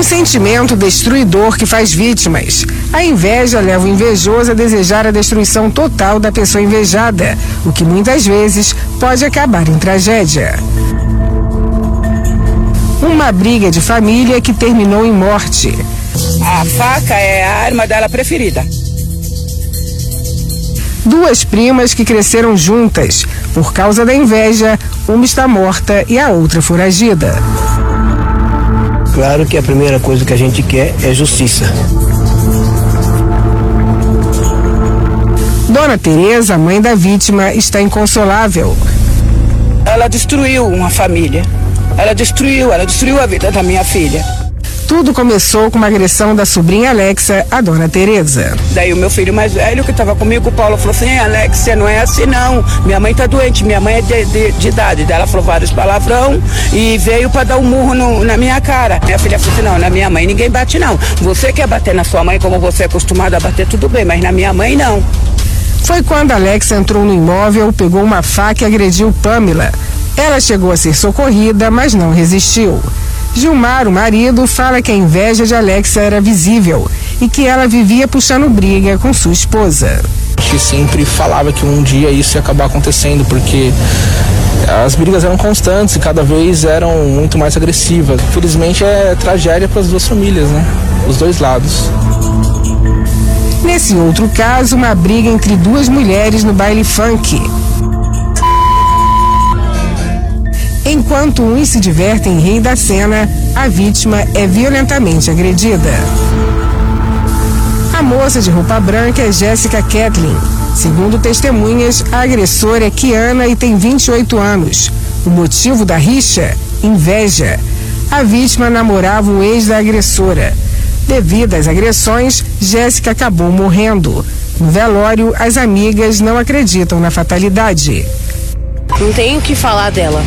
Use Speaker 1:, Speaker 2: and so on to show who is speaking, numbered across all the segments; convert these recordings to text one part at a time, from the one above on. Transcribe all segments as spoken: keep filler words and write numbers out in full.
Speaker 1: Um sentimento destruidor que faz vítimas. A inveja leva o invejoso a desejar a destruição total da pessoa invejada, o que muitas vezes pode acabar em tragédia. Uma briga de família que terminou em morte.
Speaker 2: A faca é a arma dela preferida.
Speaker 1: Duas primas que cresceram juntas. Por causa da inveja, uma está morta e a outra foragida.
Speaker 3: Claro que a primeira coisa que a gente quer é justiça.
Speaker 1: Dona Tereza, mãe da vítima, está inconsolável.
Speaker 2: Ela destruiu uma família. Ela destruiu, ela destruiu a vida da minha filha.
Speaker 1: Tudo começou com uma agressão da sobrinha Alexia à Dona Tereza.
Speaker 2: Daí o meu filho mais velho, que estava comigo, o Paulo, falou assim: Alexia, não é assim não, minha mãe tá doente, minha mãe é de, de, de idade. Daí ela falou vários palavrão e veio para dar um murro no, na minha cara. Minha filha falou assim: não, na minha mãe ninguém bate não. Você quer bater na sua mãe como você é acostumado a bater, tudo bem, mas na minha mãe não.
Speaker 1: Foi quando Alexia entrou no imóvel, pegou uma faca e agrediu Pamela. Ela chegou a ser socorrida, mas não resistiu. Gilmar, o marido, fala que a inveja de Alexia era visível e que ela vivia puxando briga com sua esposa.
Speaker 4: Que sempre falava que um dia isso ia acabar acontecendo, porque as brigas eram constantes e cada vez eram muito mais agressivas. Felizmente é tragédia para as duas famílias, né? Os dois lados.
Speaker 1: Nesse outro caso, uma briga entre duas mulheres no baile funk. Enquanto uns se divertem em rir da cena, a vítima é violentamente agredida. A moça de roupa branca é Jéssica Kathleen. Segundo testemunhas, a agressora é Kiana e tem vinte e oito anos. O motivo da rixa? Inveja. A vítima namorava o ex da agressora. Devido às agressões, Jéssica acabou morrendo. No velório, as amigas não acreditam na fatalidade.
Speaker 5: Não tenho o que falar dela.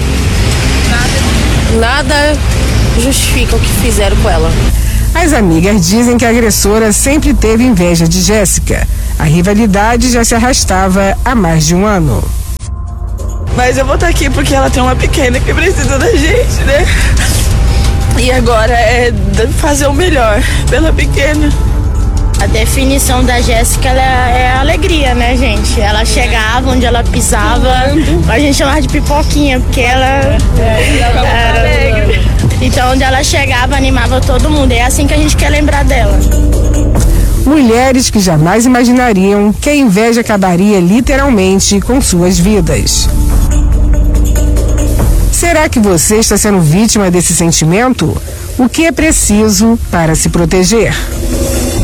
Speaker 5: Nada justifica o que fizeram com ela.
Speaker 1: As amigas dizem que a agressora sempre teve inveja de Jéssica. A rivalidade já se arrastava há mais de um ano.
Speaker 6: Mas eu vou estar aqui porque ela tem uma pequena que precisa da gente, né? E agora é fazer o melhor pela pequena.
Speaker 7: A definição da Jéssica é a alegria, né, gente? Ela chegava onde ela pisava, a gente chamava de pipoquinha, porque ela era alegre. Então, onde ela chegava, animava todo mundo. É assim que a gente quer lembrar dela.
Speaker 1: Mulheres que jamais imaginariam que a inveja acabaria literalmente com suas vidas. Será que você está sendo vítima desse sentimento? O que é preciso para se proteger?